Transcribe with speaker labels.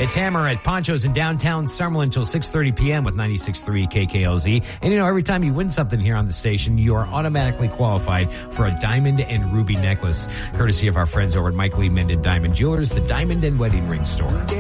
Speaker 1: It's Hammer at Ponchos in downtown Summerlin until 6:30 p.m. with 96.3 KKLZ. And every time you win something here on the station, you are automatically qualified for a diamond and ruby necklace, courtesy of our friends over at Mike Lee Minden Diamond Jewelers, the Diamond and Wedding Ring Store.